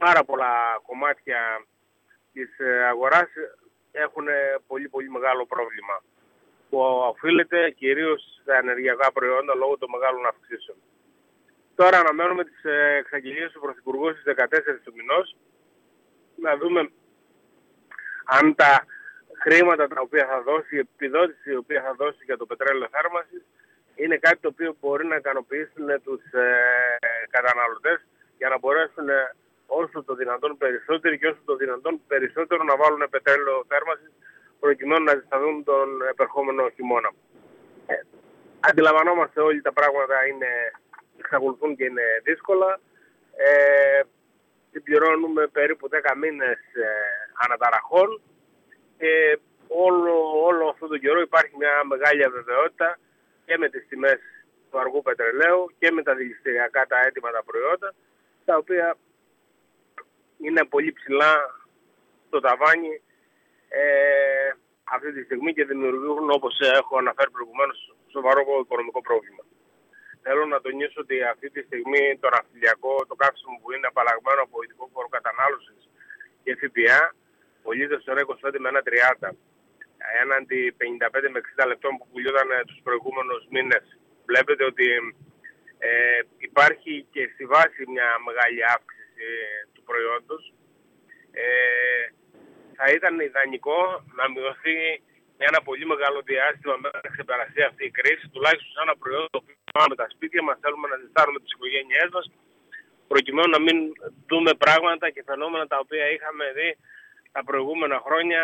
πάρα πολλά κομμάτια της αγοράς έχουν πολύ πολύ μεγάλο πρόβλημα, που οφείλεται κυρίως στα ενεργειακά προϊόντα λόγω των μεγάλων αυξήσεων. Τώρα αναμένουμε τις εξαγγελίες του Πρωθυπουργού στις 14 του μηνός, να δούμε αν τα χρήματα τα οποία θα δώσει, η επιδότηση η οποία θα δώσει για το πετρέλαιο θέρμανσης, είναι κάτι το οποίο μπορεί να ικανοποιήσουν τους καταναλωτές για να μπορέσουν όσο το δυνατόν περισσότερο και όσο το δυνατόν περισσότερο να βάλουν πετρέλαιο θέρμανσης προκειμένου να ζεσταθούν τον επερχόμενο χειμώνα. Αντιλαμβανόμαστε όλοι τα πράγματα εξακολουθούν και είναι δύσκολα. Συμπληρώνουμε περίπου 10 μήνες αναταραχών και όλο αυτό το καιρό υπάρχει μια μεγάλη αβεβαιότητα και με τις τιμές του αργού πετρελαίου και με τα δηληστηριακά τα έτοιμα τα προϊόντα, τα οποία είναι πολύ ψηλά στο ταβάνι αυτή τη στιγμή και δημιουργούν, όπως έχω αναφέρει προηγουμένως, σοβαρό οικονομικό πρόβλημα. Θέλω να τονίσω ότι αυτή τη στιγμή το ναυτιλιακό, το καύσιμο που είναι απαλλαγμένο από ειδικό φόρο κατανάλωσης και ΦΠΑ, πωλείται στο 25 με 1,30. Έναντι 55 με 60 λεπτών που πουλιόταν τους προηγούμενους μήνες. Βλέπετε ότι υπάρχει και στη βάση μια μεγάλη αύξηση του προϊόντος. Θα ήταν ιδανικό να μειωθεί ένα πολύ μεγάλο διάστημα μέχρι να ξεπεραστεί αυτή η κρίση, τουλάχιστον σε ένα προϊόν το οποίο πάμε τα σπίτια μας, θέλουμε να ζεστάνουμε τις οικογένειές μας, προκειμένου να μην δούμε πράγματα και φαινόμενα τα οποία είχαμε δει τα προηγούμενα χρόνια,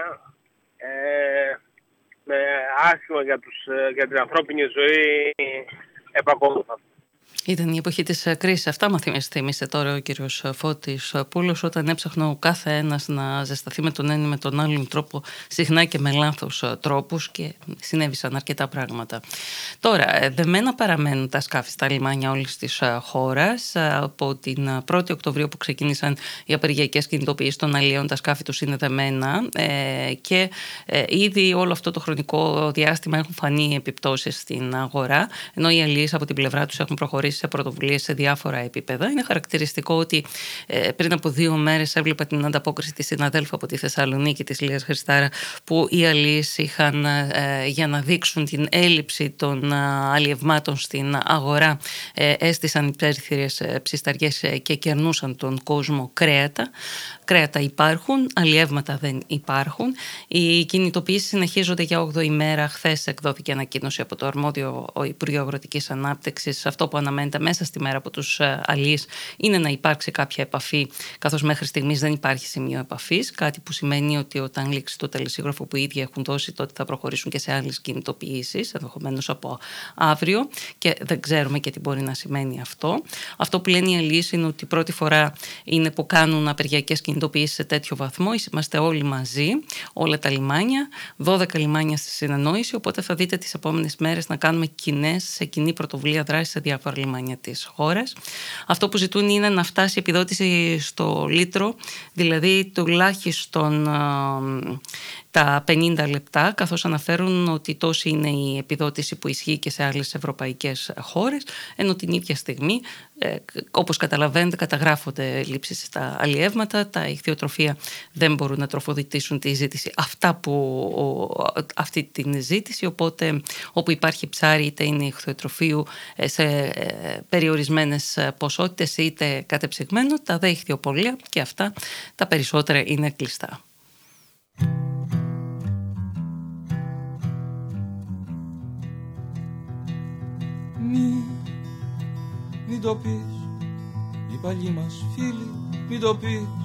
με άσχημα για την ανθρώπινη ζωή επακόλουθα. Ήταν η εποχή της κρίσης. Αυτά μας θύμισε τώρα ο κύριος Φώτης Πούλος, όταν έψαχνε ο κάθε ένας να ζεσταθεί με τον ένα ή με τον άλλον τρόπο, συχνά και με λάθος τρόπους, και συνέβησαν αρκετά πράγματα. Τώρα, δεμένα παραμένουν τα σκάφη στα λιμάνια όλης της χώρας. Από την 1η Οκτωβρίου που ξεκίνησαν οι απεργιακές κινητοποιήσεις των αλλιέων, τα σκάφη τους είναι δεμένα και ήδη όλο αυτό το χρονικό διάστημα έχουν φανεί επιπτώσεις στην αγορά, ενώ οι αλλιείς από την πλευρά τους έχουν προχωρήσει σε πρωτοβουλίες σε διάφορα επίπεδα. Είναι χαρακτηριστικό ότι πριν από 2 μέρες έβλεπα την ανταπόκριση της συναδέλφου από τη Θεσσαλονίκη, της Λίας Χριστάρα, που οι αλλιείς είχαν, για να δείξουν την έλλειψη των αλλιευμάτων στην αγορά, έστησαν υπέρθυρες ψισταριές και κερνούσαν τον κόσμο κρέατα. Κρέατα υπάρχουν, αλλιεύματα δεν υπάρχουν. Οι κινητοποιήσεις συνεχίζονται για 8η μέρα. Χθες εκδόθηκε ανακοίνωση από το αρμόδιο Υπουργείο Αγροτικής Ανάπτυξης. Αυτό που αναμένεται μέσα στη μέρα από τους αλλιείς είναι να υπάρξει κάποια επαφή, καθώς μέχρι στιγμής δεν υπάρχει σημείο επαφής. Κάτι που σημαίνει ότι όταν λήξει το τελεσίγραφο που οι ίδιοι έχουν δώσει, τότε θα προχωρήσουν και σε άλλες κινητοποιήσεις, ενδεχομένως από αύριο, και δεν ξέρουμε και τι μπορεί να σημαίνει αυτό. Αυτό που λένε οι αλλιείς είναι ότι πρώτη φορά είναι που κάνουν απεργιακές κινητοποιήσεις σε τέτοιο βαθμό. Είμαστε όλοι μαζί, όλα τα λιμάνια, 12 λιμάνια στη συνεννόηση, οπότε θα δείτε τις επόμενες μέρες να κάνουμε σε κοινή πρωτοβουλία δράση σε διάφορα λιμάνια της χώρας. Αυτό που ζητούν είναι να φτάσει η επιδότηση στο λίτρο, δηλαδή τουλάχιστον τα 50 λεπτά, καθώς αναφέρουν ότι τόση είναι η επιδότηση που ισχύει και σε άλλες ευρωπαϊκές χώρες, ενώ την ίδια στιγμή, όπως καταλαβαίνετε, καταγράφονται λήψεις στα αλλιεύματα, τα ιχθυοτροφεία δεν μπορούν να τροφοδοτήσουν τη ζήτηση αυτή την ζήτηση, οπότε όπου υπάρχει ψάρι, είτε είναι ιχθυοτροφείου σε περιορισμένες ποσότητες είτε κατεψυγμένο, τα δε ιχθυοπολία και αυτά τα περισσότερα είναι κλειστά. Μην το πεις, οι παλιοί μας φίλοι, μην το πεις,